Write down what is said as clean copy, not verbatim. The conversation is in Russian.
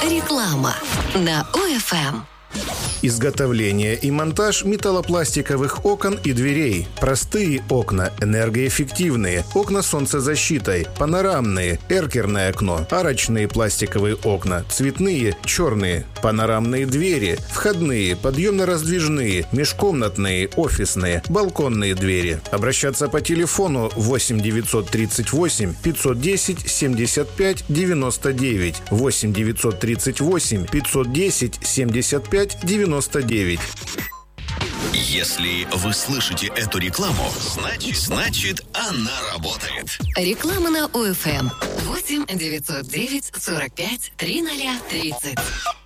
Реклама на ОФМ. Изготовление и монтаж металлопластиковых окон и дверей. Простые окна, энергоэффективные, окна с солнцезащитой, панорамные, эркерное окно, арочные пластиковые окна, цветные, черные, панорамные двери, входные, подъемно-раздвижные, межкомнатные, офисные, балконные двери. Обращаться по телефону 8 938 510 75 99, 8 938 510 75 99. Если вы слышите эту рекламу, значит она работает. Реклама на ОФМ. 8 909 45 3030.